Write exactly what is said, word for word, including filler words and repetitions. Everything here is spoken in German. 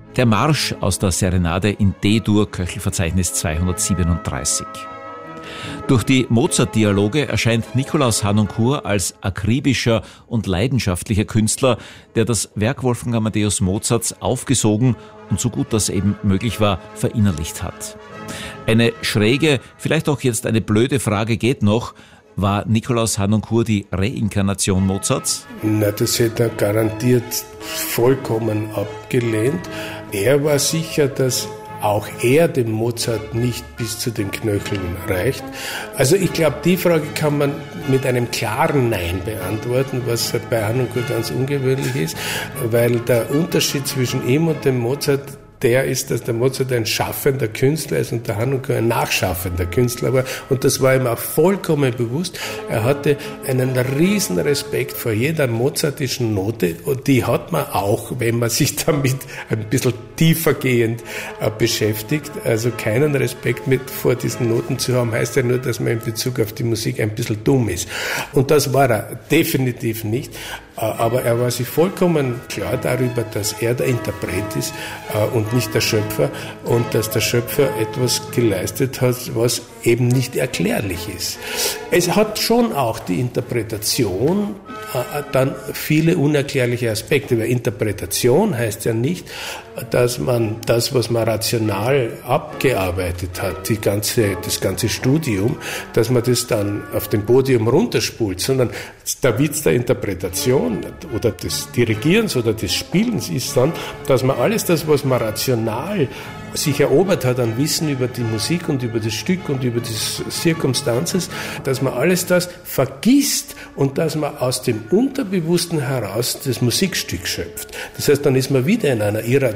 Der Marsch aus der Serenade in D-Dur, Köchelverzeichnis zweihundertsiebenunddreißig. Durch die Mozart-Dialoge erscheint Nikolaus Harnoncourt als akribischer und leidenschaftlicher Künstler, der das Werk Wolfgang Amadeus Mozarts aufgesogen und so gut das eben möglich war, verinnerlicht hat. Eine schräge, vielleicht auch jetzt eine blöde Frage geht noch: War Nikolaus Harnoncourt die Reinkarnation Mozarts? Na, das hätte er garantiert vollkommen abgelehnt. Er war sicher, dass auch er dem Mozart nicht bis zu den Knöcheln reicht. Also ich glaube, die Frage kann man mit einem klaren Nein beantworten, was bei Harnoncourt ganz ungewöhnlich ist, weil der Unterschied zwischen ihm und dem Mozart der ist, dass der Mozart ein schaffender Künstler ist und der Harnoncourt ein nachschaffender Künstler war. Und das war ihm auch vollkommen bewusst. Er hatte einen riesen Respekt vor jeder mozartischen Note und die hat man auch, wenn man sich damit ein bisschen tiefergehend äh, beschäftigt. Also keinen Respekt mit vor diesen Noten zu haben, heißt ja nur, dass man in Bezug auf die Musik ein bisschen dumm ist. Und das war er definitiv nicht. Aber er war sich vollkommen klar darüber, dass er der Interpret ist äh, und nicht der Schöpfer und dass der Schöpfer etwas geleistet hat, was eben nicht erklärlich ist. Es hat schon auch die Interpretation äh, dann viele unerklärliche Aspekte, weil Interpretation heißt ja nicht, dass man das, was man rational abgearbeitet hat, die ganze, das ganze Studium, dass man das dann auf dem Podium runterspult, sondern der Witz der Interpretation oder des Dirigierens oder des Spielens ist dann, dass man alles das, was man rational sich erobert hat an Wissen über die Musik und über das Stück und über die Circumstances, dass man alles das vergisst und dass man aus dem Unterbewussten heraus das Musikstück schöpft. Das heißt, dann ist man wieder in einer irrationalen